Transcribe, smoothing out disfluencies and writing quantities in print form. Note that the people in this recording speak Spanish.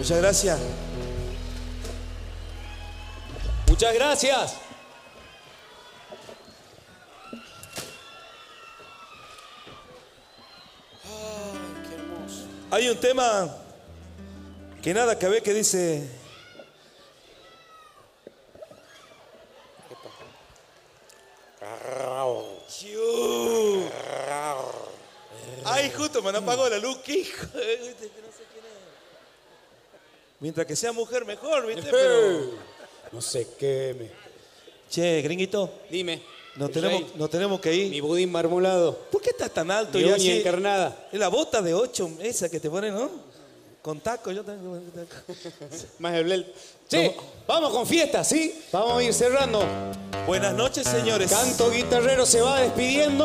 Muchas gracias. Muchas gracias. Ay, qué hermoso. Hay un tema que nada que ver que dice... Ay, justo me han apagado la luz, qué hijo. No sé quién es. Mientras que sea mujer mejor, ¿viste? Pero... No se queme. Che, gringuito. Dime. Nos tenemos que ir. Mi budín marmolado. ¿Por qué estás tan alto? Mi ya uña encarnada. Es la bota de 8, esa que te ponen, ¿no? Con taco, yo tengo. Más el blel. Che, vamos con fiesta, ¿sí? Vamos a ir cerrando. Buenas noches, señores. Canto Guitarrero se va despidiendo.